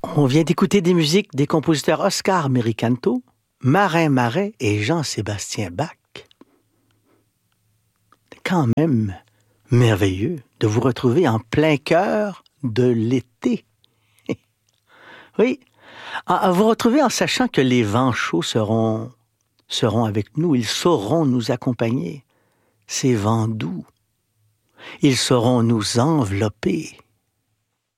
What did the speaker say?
On vient d'écouter des musiques des compositeurs Oscar Mericanto, Marin Marais et Jean-Sébastien Bach. C'est quand même merveilleux de vous retrouver en plein cœur de l'été. Oui, à vous retrouver en sachant que les vents chauds seront avec nous, ils sauront nous accompagner. Ces vents doux, ils sauront nous envelopper.